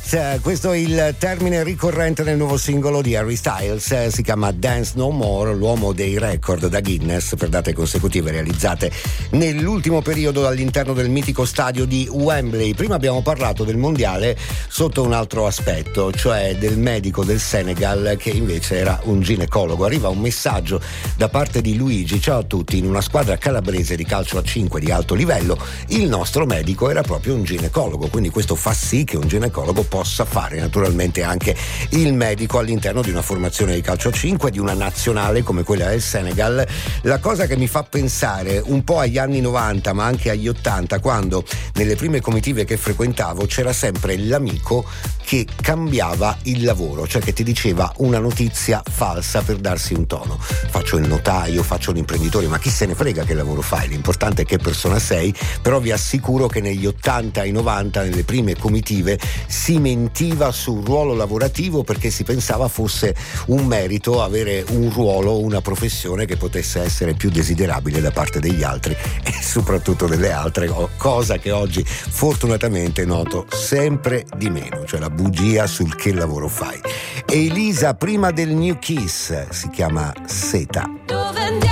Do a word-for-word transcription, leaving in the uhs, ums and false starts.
That, questo è il termine ricorrente nel nuovo singolo di Harry Styles, si chiama Dance No More, l'uomo dei record da Guinness per date consecutive realizzate nell'ultimo periodo all'interno del mitico stadio di Wembley. Prima abbiamo parlato del mondiale sotto un altro aspetto, cioè del medico del Senegal che invece era un ginecologo. Arriva un messaggio da parte di Luigi: ciao a tutti, in una squadra calabrese di calcio a cinque di alto livello il nostro medico era proprio un ginecologo, quindi questo fa sì che un ginecologo possa fare naturalmente anche il medico all'interno di una formazione di calcio a cinque, di una nazionale come quella del Senegal. La cosa che mi fa pensare un po' agli anni novanta ma anche agli ottanta, quando nelle prime comitive che frequentavo c'era sempre l'amico che cambiava il lavoro, cioè che ti diceva una notizia falsa per darsi un tono. Faccio il notaio, faccio l'imprenditore, ma chi se ne frega che lavoro fai, l'importante è che persona sei. Però vi assicuro che negli ottanta e novanta, nelle prime comitive, si mentiva sul ruolo lavorativo perché si pensava fosse un merito avere un ruolo, una professione che potesse essere più desiderabile da parte degli altri e soprattutto delle altre, cosa che oggi fortunatamente noto sempre di meno, cioè la bugia sul che lavoro fai. Elisa, prima del New Kiss, si chiama Seta.